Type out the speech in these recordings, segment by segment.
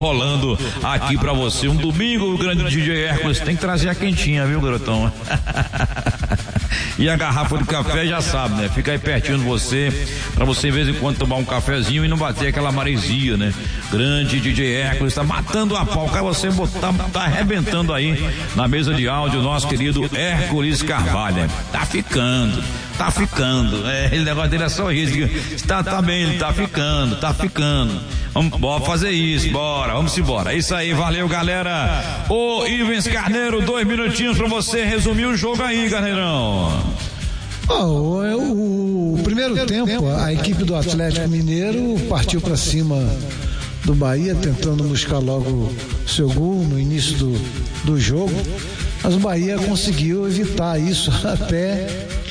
rolando aqui pra você. Um domingo, o grande DJ Hércules tem que trazer a quentinha, viu, garotão? E a garrafa de café já sabe, né? Fica aí pertinho de você, pra você de vez em quando tomar um cafezinho e não bater aquela maresia, né? Grande DJ Hércules tá matando a pau, cara, você tá arrebentando aí na mesa de áudio, nosso querido Hércules Carvalho. Tá ficando. Ele negócio dele é só isso. Tá bem, ele tá ficando. Bora fazer isso, vamos embora. É isso aí, valeu, galera. Ô Ivens Carneiro, 2 minutinhos pra você resumir o jogo aí, Carneirão. O primeiro tempo, a equipe do Atlético Mineiro partiu pra cima do Bahia, tentando buscar logo seu gol no início do jogo, mas o Bahia conseguiu evitar isso até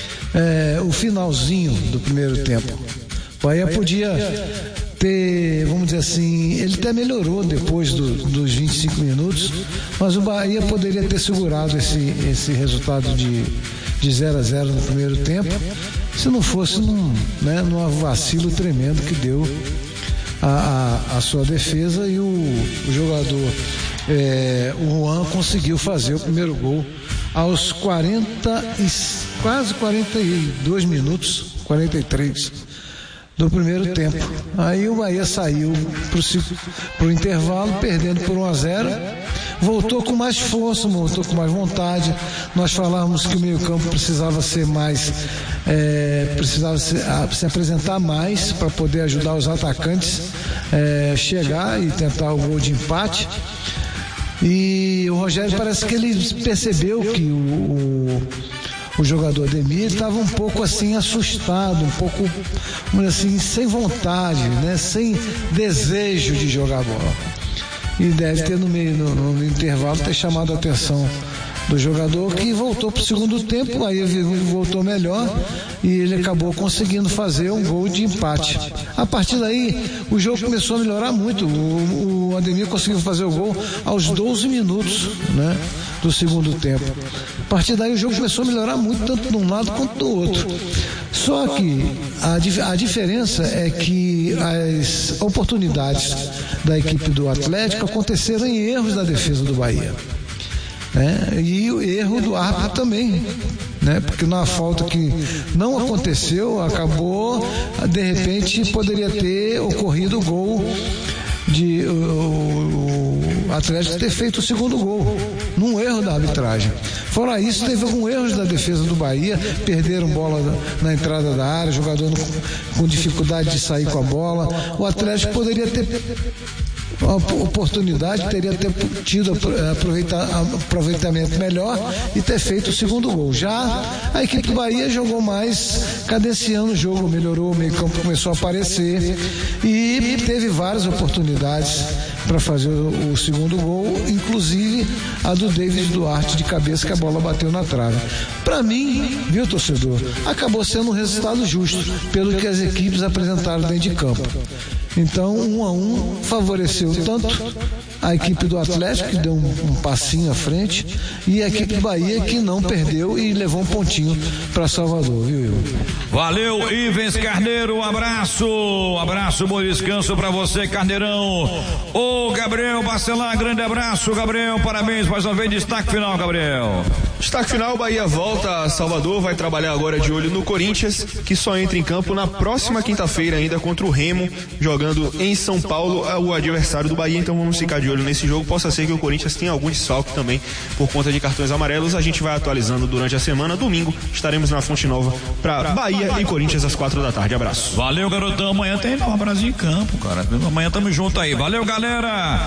o finalzinho do primeiro tempo. O Bahia podia ter, vamos dizer assim, ele até melhorou depois dos 25 minutos, mas o Bahia poderia ter segurado esse resultado de 0-0 no primeiro tempo, se não fosse num vacilo tremendo que deu a sua defesa, e o jogador o Juan conseguiu fazer o primeiro gol aos quase 42 minutos, 43 do primeiro tempo. Aí o Bahia saiu pro intervalo, perdendo por 1-0, voltou com mais força, voltou com mais vontade. Nós falávamos que o meio-campo precisava ser mais, precisava se apresentar mais para poder ajudar os atacantes chegar e tentar o gol de empate. E o Rogério parece que ele percebeu que o jogador Ademir estava um pouco assim assustado, um pouco assim sem vontade, né? Sem desejo de jogar bola. E deve ter no intervalo ter chamado a atenção do jogador, que voltou para o segundo tempo, aí voltou melhor e ele acabou conseguindo fazer um gol de empate. A partir daí o jogo começou a melhorar muito. O Ademir conseguiu fazer o gol aos 12 minutos, né, do segundo tempo. A partir daí o jogo começou a melhorar muito, tanto de um lado quanto do outro. Só que a diferença é que as oportunidades da equipe do Atlético aconteceram em erros da defesa do Bahia. E o erro do árbitro também, né? Porque na falta que não aconteceu, acabou, de repente poderia ter ocorrido o gol de o Atlético ter feito o segundo gol num erro da arbitragem. Fora isso, teve alguns erros da defesa do Bahia, perderam bola na entrada da área, jogador com dificuldade de sair com a bola. O Atlético poderia ter a oportunidade, teria tido aproveitamento melhor e ter feito o segundo gol. Já a equipe do Bahia jogou mais cadenciando o jogo, melhorou, o meio campo começou a aparecer e teve várias oportunidades para fazer o segundo gol, inclusive a do David Duarte de cabeça, que a bola bateu na trave. Para mim, viu, torcedor, acabou sendo um resultado justo pelo que as equipes apresentaram dentro de campo. Então, 1-1 favoreceu tanto a equipe do Atlético, que deu um passinho à frente, e a equipe do Bahia, que não perdeu e levou um pontinho para Salvador, viu, Igor? Valeu, Ivens Carneiro, um abraço, bom descanso para você, Carneirão. Ô Gabriel Bacelar, grande abraço, Gabriel, parabéns mais uma vez. Destaque final, Gabriel. Destaque final: Bahia volta a Salvador, vai trabalhar agora de olho no Corinthians, que só entra em campo na próxima quinta-feira ainda contra o Remo, jogando em São Paulo, o adversário do Bahia. Então vamos ficar de olho nesse jogo. Possa ser que o Corinthians tenha algum desfalque também por conta de cartões amarelos. A gente vai atualizando durante a semana. Domingo estaremos na Fonte Nova para Bahia e Corinthians às 4 da tarde. Abraço. Valeu, garotão. Amanhã tem Nova Brasil em campo, cara. Amanhã tamo junto aí. Valeu, galera.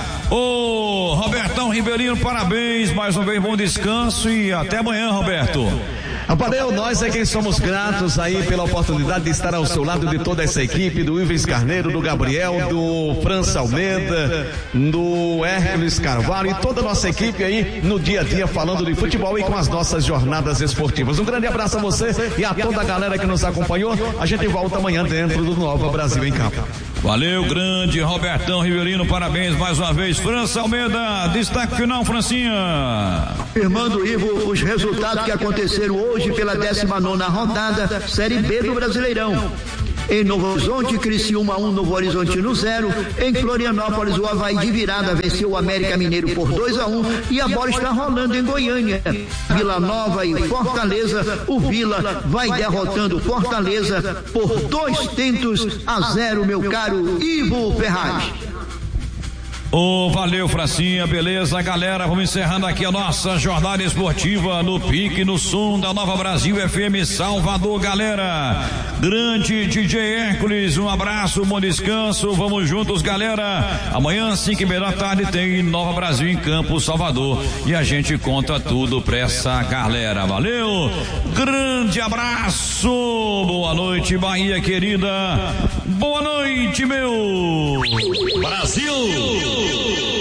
Ô Robertão Ribeirinho, parabéns mais uma vez, bom descanso e até amanhã, Roberto. Apadeu, nós é quem somos gratos aí pela oportunidade de estar ao seu lado, de toda essa equipe, do Ivens Carneiro, do Gabriel, do França Almeida, do Hércules Carvalho e toda a nossa equipe aí no dia a dia falando de futebol e com as nossas jornadas esportivas. Um grande abraço a você e a toda a galera que nos acompanhou. A gente volta amanhã dentro do Nova Brasil em Campo. Valeu, grande Robertão Riverino, parabéns mais uma vez. França Almeida, destaque final, Francinha. Firmando, Ivo, os resultados que aconteceram hoje pela 19ª rodada, Série B do Brasileirão. Em Novo Horizonte, Criciúma 1, Novo Horizontino 0. Em Florianópolis, o Avaí de virada venceu o América Mineiro por 2-1 e a bola está rolando em Goiânia. Vila Nova e Fortaleza, o Vila vai derrotando Fortaleza por 2-0, meu caro Ivo Ferraz. Valeu, Fracinha, beleza, galera, vamos encerrando aqui a nossa jornada esportiva no pique, no som da Nova Brasil FM Salvador, galera. Grande DJ Hércules, um abraço, bom descanso, vamos juntos, galera. Amanhã, 5h30 da tarde, tem Nova Brasil em Campo, Salvador, e a gente conta tudo pra essa galera, valeu, grande abraço, boa noite, Bahia querida, boa noite, meu Brasil.